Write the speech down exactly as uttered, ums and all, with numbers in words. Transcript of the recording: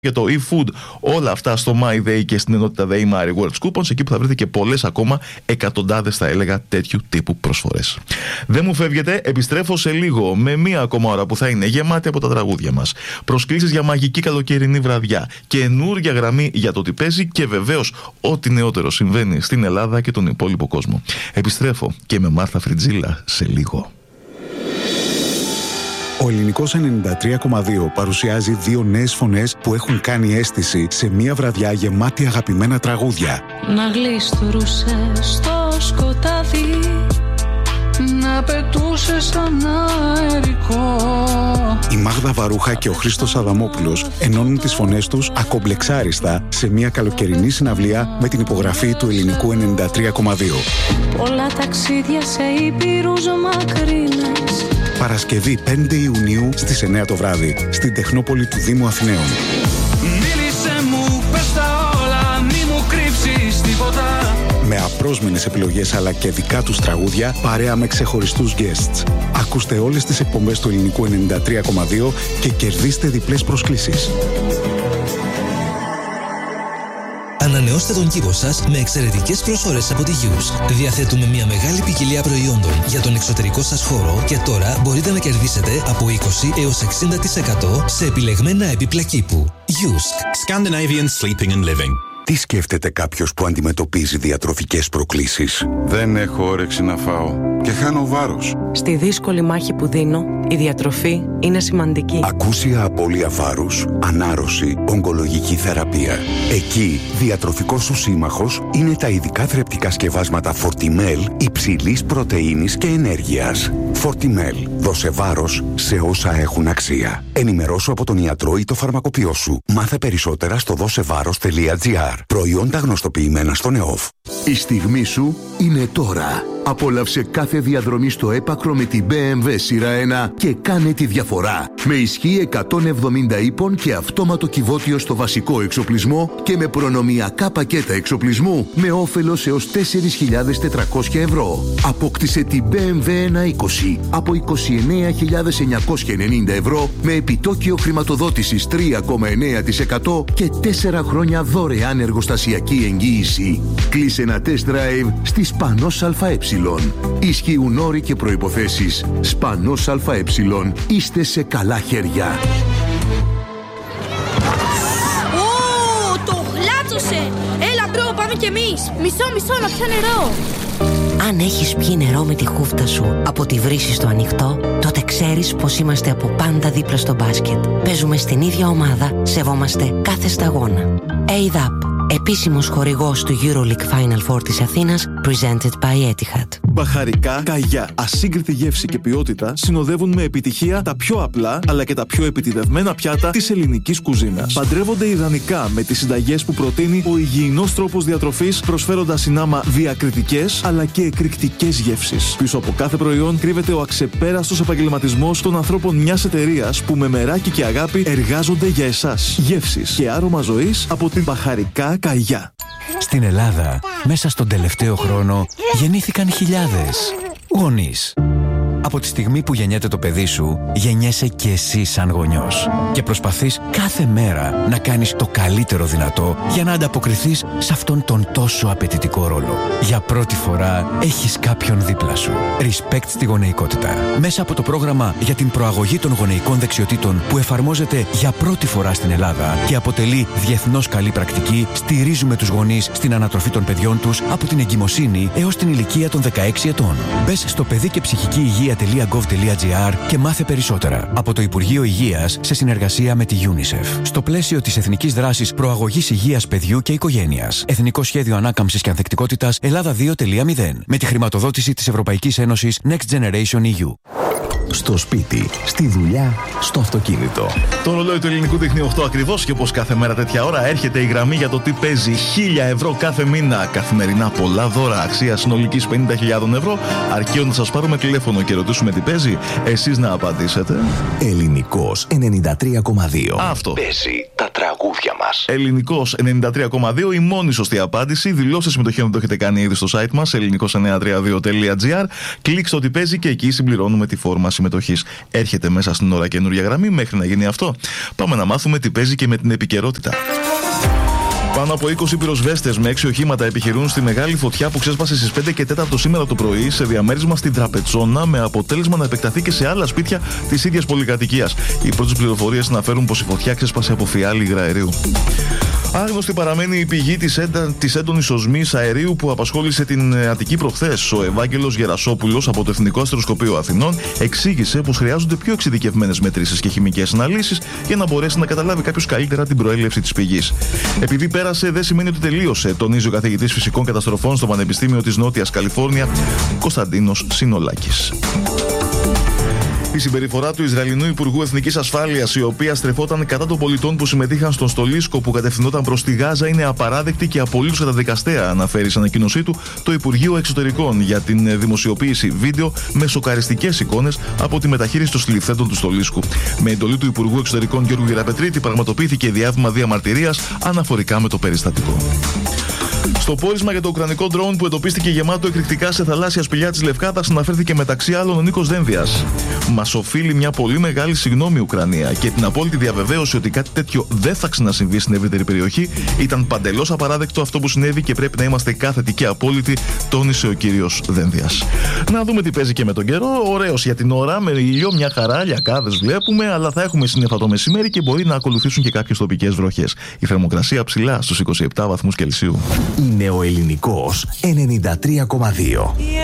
για το e-food, όλα αυτά στο MyDay και στην ενότητα Day My Rewards Coupons, εκεί που θα βρείτε και πολλές ακόμα εκατοντάδες, θα έλεγα, τέτοιου τύπου προσφορές. Δεν μου φεύγετε, επιστρέφω σε λίγο με μία ακόμα ώρα που θα είναι γεμάτη από τα τραγούδια μας. Προσκλήσεις για μαγική καλοκαιρινή βραδιά, καινούρια γραμμή για το τι παίζει και βεβαίως ό,τι νεότερο συμβαίνει στην Ελλάδα και τον υπόλοιπο κόσμο. Επιστρέφω και με Μάρθα Φριτζίλα σε λίγο. Ο Ελληνικός ενενήντα τρία κόμμα δύο παρουσιάζει δύο νέες φωνές που έχουν κάνει αίσθηση σε μια βραδιά γεμάτη αγαπημένα τραγούδια. Να γλιστρούσες στο σκοτάδι, να πετούσες σαν αερικό. Η Μάγδα Βαρούχα και ο Χρήστος Αδαμόπουλος ενώνουν τις φωνές τους ακομπλεξάριστα σε μια καλοκαιρινή συναυλία με την υπογραφή του Ελληνικού ενενήντα τρία κόμμα δύο. Πολλά ταξίδια σε ήπειρους μακρινές. Παρασκευή πέντε Ιουνίου στις εννιά το βράδυ στην Τεχνόπολη του Δήμου Αθηναίων. Μίλησε μου, πες τα όλα, μη μου κρύψεις τίποτα. Με απρόσμενες επιλογές αλλά και δικά τους τραγούδια, παρέα με ξεχωριστούς guests. Ακούστε όλες τις εκπομπές του Ελληνικού ενενήντα τρία κόμμα δύο και κερδίστε διπλές προσκλήσεις. Ανανεώστε τον κήπο σας με εξαιρετικές προσφορές από τη Yusk. Διαθέτουμε μια μεγάλη ποικιλία προϊόντων για τον εξωτερικό σας χώρο και τώρα μπορείτε να κερδίσετε από είκοσι έως εξήντα τοις εκατό σε επιλεγμένα έπιπλα κήπου. Yusk. Scandinavian Sleeping and Living. Τι σκέφτεται κάποιος που αντιμετωπίζει διατροφικές προκλήσεις? Δεν έχω όρεξη να φάω και χάνω βάρος. Στη δύσκολη μάχη που δίνω, η διατροφή είναι σημαντική. Ακούσια απώλεια βάρους, ανάρρωση, ογκολογική θεραπεία. Εκεί, διατροφικός σου σύμμαχος είναι τα ειδικά θρεπτικά σκευάσματα Fortimel υψηλής πρωτεΐνης και ενέργειας. Fortimel. Δώσε βάρος σε όσα έχουν αξία. Ενημερώσου από τον ιατρό ή το φαρμακοποιό σου. Μάθε περισσότερα στο δώσεβάρος τελεία τζι άρ. Προϊόντα γνωστοποιημένα στον ΕΟΦ. Η στιγμή σου είναι τώρα. Απόλαυσε κάθε διαδρομή στο έπακρο με την μπι εμ ντάμπλιου σειρά ένα και κάνε τη διαφορά. Με ισχύ εκατόν εβδομήντα ύπων και αυτόματο κυβότιο στο βασικό εξοπλισμό και με προνομιακά πακέτα εξοπλισμού με όφελος έως τέσσερις χιλιάδες τετρακόσια ευρώ. Απόκτησε την μπι εμ ντάμπλιου εκατόν είκοσι από είκοσι εννέα χιλιάδες εννιακόσια ενενήντα ευρώ με επιτόκιο χρηματοδότησης τρία κόμμα εννέα τοις εκατό και τέσσερα χρόνια δωρεάν εργοστασιακή εγγύηση. Κλείσε ένα test drive στη Σπανός ΑΕ. Ισχύουν όροι και προϋποθέσεις. Σπανός ΑΕ. Είστε σε καλά χέρια. Ω, το γλάτσωσε! Έλα μπρο, πάμε κι εμείς. Μισό, μισό, να πιω νερό. Αν έχεις πιει νερό με τη χούφτα σου από τη βρύση στο ανοιχτό, τότε ξέρεις πως είμαστε από πάντα δίπλα στο μπάσκετ. Παίζουμε στην ίδια ομάδα, σεβόμαστε κάθε σταγόνα. έι ντ έι πι, επίσημος χορηγός του EuroLeague Final Four της Αθήνας, presented by Etihad. Μπαχαρικά Καγιά. Ασύγκριτη γεύση και ποιότητα συνοδεύουν με επιτυχία τα πιο απλά αλλά και τα πιο επιτιδευμένα πιάτα της ελληνικής κουζίνας. Παντρεύονται ιδανικά με τις συνταγές που προτείνει ο υγιεινός τρόπος διατροφής, προσφέροντας συνάμα διακριτικές αλλά και εκρηκτικές γεύσεις. Πίσω από κάθε προϊόν κρύβεται ο αξεπέραστος επαγγελματισμός των ανθρώπων μιας εταιρείας που με μεράκι και αγάπη εργάζονται για εσάς. Γεύσεις και άρωμα ζωής από την Μπαχαρικά Καγιά. Στην Ελλάδα, μέσα στον τελευταίο χρόνο, γεννήθηκαν χιλιάδες γονείς. Από τη στιγμή που γεννιέται το παιδί σου, γεννιέσαι και εσύ σαν γονιός. Και προσπαθείς κάθε μέρα να κάνεις το καλύτερο δυνατό για να ανταποκριθείς σε αυτόν τον τόσο απαιτητικό ρόλο. Για πρώτη φορά έχεις κάποιον δίπλα σου. Respect στη γονεϊκότητα. Μέσα από το πρόγραμμα για την προαγωγή των γονεϊκών δεξιοτήτων που εφαρμόζεται για πρώτη φορά στην Ελλάδα και αποτελεί διεθνώς καλή πρακτική, στηρίζουμε τους γονείς στην ανατροφή των παιδιών τους από την εγκυμοσύνη έως την ηλικία των δεκαέξι ετών. Μπες στο παιδί και ψυχική υγεία .gov.gr και μάθε περισσότερα. Από το Υπουργείο Υγείας σε συνεργασία με τη UNICEF. Στο πλαίσιο της Εθνικής Δράσης Προαγωγής Υγείας Παιδιού και Οικογένειας. Εθνικό Σχέδιο Ανάκαμψης και Ανθεκτικότητας Ελλάδα δύο τελεία μηδέν. Με τη χρηματοδότηση της Ευρωπαϊκής Ένωσης Next Generation ι γιου. Στο σπίτι, στη δουλειά, στο αυτοκίνητο. Το ρολόι του ελληνικού δείχνει οκτώ ακριβώς και όπως κάθε μέρα τέτοια ώρα έρχεται η γραμμή για το τι παίζει. χίλια ευρώ κάθε μήνα. Καθημερινά πολλά δώρα αξία συνολικής πενήντα χιλιάδες ευρώ. Αρκεί να σας πάρουμε τηλέφωνο και ρωτήσουμε τι παίζει. Εσείς να απαντήσετε. Ελληνικός ενενήντα τρία κόμμα δύο. Αυτό. Παίζει τα τραγούδια τραγούδια μας. Ελληνικός ενενήντα τρία κόμμα δύο, η μόνη σωστή απάντηση. Δηλώστε συμμετοχή αν το έχετε κάνει ήδη στο site μας, ελληνικός εννιακόσια τριάντα δύο τελεία τζι άρ. Κλείξτε ότι παίζει και εκεί συμπληρώνουμε τη φόρμα συμμετοχής. Έρχεται μέσα στην ώρα καινούργια γραμμή. Μέχρι να γίνει αυτό, πάμε να μάθουμε τι παίζει και με την επικαιρότητα. Πάνω από είκοσι πυροσβέστες με έξι οχήματα επιχειρούν στη μεγάλη φωτιά που ξέσπασε στις πέντε και τέσσερα σήμερα το πρωί σε διαμέρισμα στην Τραπετσόνα, με αποτέλεσμα να επεκταθεί και σε άλλα σπίτια της ίδιας πολυκατοικίας. Οι πρώτες πληροφορίες αναφέρουν πως η φωτιά ξέσπασε από φιάλη υγραερίου. Άγνωστη παραμένει η πηγή της, έντα, της έντονης οσμής αερίου που απασχόλησε την Αττική προχθές. Ο Ευάγγελος Γερασόπουλος από το Εθνικό Αστεροσκοπείο Αθηνών εξήγησε πως χρειάζονται πιο εξειδικευμένες μετρήσεις και χημικές αναλύσεις για να μπορέσει να καταλάβει κάποιος καλύτερα την προέλευση της πηγής. Επειδή πέρασε, δεν σημαίνει ότι τελείωσε, τονίζει ο καθηγητής φυσικών καταστροφών στο Πανεπιστήμιο της Νότιας Καλιφόρνια, Κωνσταντίνος Συνολάκης. Η συμπεριφορά του Ισραηλινού Υπουργού Εθνικής Ασφάλειας, η οποία στρεφόταν κατά των πολιτών που συμμετείχαν στον στολίσκο που κατευθυνόταν προς τη Γάζα, είναι απαράδεκτη και απολύτως καταδικαστέα, αναφέρει σε ανακοίνωσή του το Υπουργείο Εξωτερικών για την δημοσιοποίηση βίντεο με σοκαριστικές εικόνες από τη μεταχείριση των συλληφθέντων του στολίσκου. Με εντολή του Υπουργού Εξωτερικών Γιώργου Γεραπετρίτη, πραγματοποιήθηκε διάβημα διαμαρτυρίας αναφορικά με το περιστατικό. Στο πόρισμα για το ουκρανικό ντρόουν που εντοπίστηκε γεμάτο εκρηκτικά σε θαλάσσια σπηλιά της Λευκάδας, αναφέρθηκε μεταξύ άλλων ο Νίκος Δένδιας. Μας οφείλει μια πολύ μεγάλη συγγνώμη η Ουκρανία και την απόλυτη διαβεβαίωση ότι κάτι τέτοιο δεν θα ξανασυμβεί στην ευρύτερη περιοχή. Ήταν παντελώς απαράδεκτο αυτό που συνέβη και πρέπει να είμαστε κάθετοι και απόλυτοι, τόνισε ο κύριος Δένδιας. Να δούμε τι παίζει και με τον καιρό. Ωραίος για την ώρα, με ήλιο, μια χαρά, λιακάδες βλέπουμε, αλλά θα έχουμε σύννεφα το μεσημέρι και μπορεί να ακολουθήσουν και κάποιες τοπικές βροχές. Η θερμοκρασία ψηλά στους είκοσι επτά βαθμούς Κελσίου. Είναι ο ελληνικός ενενήντα τρία κόμμα δύο.